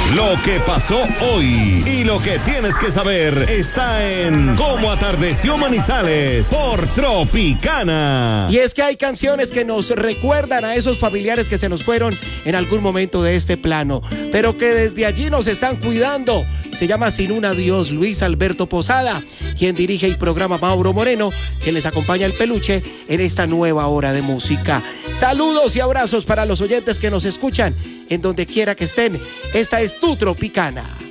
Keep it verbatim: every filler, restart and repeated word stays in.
Lo que pasó hoy y lo que tienes que saber está en Cómo Atardeció Manizales por Tropicana. Y es que hay canciones que nos recuerdan a esos familiares que se nos fueron en algún momento de este plano, pero que desde allí nos están cuidando. Se llama Sin un Adiós, Luis Alberto Posada, quien dirige el programa Mauro Moreno, quien les acompaña el peluche en esta nueva hora de música. Saludos y abrazos para los oyentes que nos escuchan en donde quiera que estén. Esta es tu Tropicana.